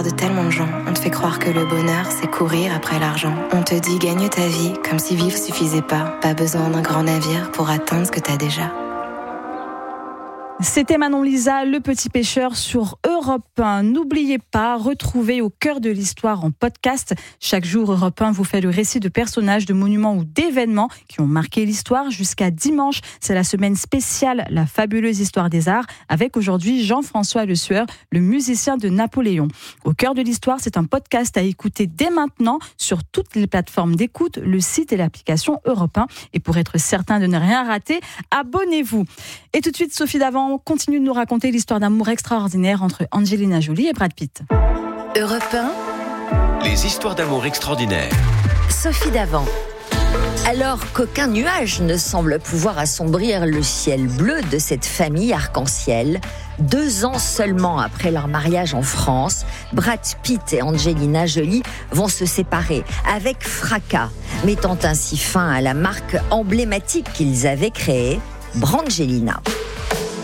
De tellement de gens, on te fait croire que le bonheur, c'est courir après l'argent. On te dit gagne ta vie, comme si vivre suffisait pas. Pas besoin d'un grand navire pour atteindre ce que t'as déjà. C'était Manon Lisa, Le Petit Pêcheur sur Europe 1. N'oubliez pas, retrouvez Au cœur de l'histoire en podcast. Chaque jour, Europe 1 vous fait le récit de personnages, de monuments ou d'événements qui ont marqué l'histoire jusqu'à dimanche. C'est la semaine spéciale La fabuleuse histoire des arts avec aujourd'hui Jean-François Le Sueur, le musicien de Napoléon. Au cœur de l'histoire, c'est un podcast à écouter dès maintenant sur toutes les plateformes d'écoute, le site et l'application Europe 1. Et pour être certain de ne rien rater, abonnez-vous. Et tout de suite, Sophie Davant continue de nous raconter l'histoire d'amour extraordinaire entre Angelina Jolie et Brad Pitt. Europe 1. Les histoires d'amour extraordinaires. Sophie Davant. Alors qu'aucun nuage ne semble pouvoir assombrir le ciel bleu de cette famille arc-en-ciel, 2 ans seulement après leur mariage en France, Brad Pitt et Angelina Jolie vont se séparer avec fracas, mettant ainsi fin à la marque emblématique qu'ils avaient créée, Brangelina.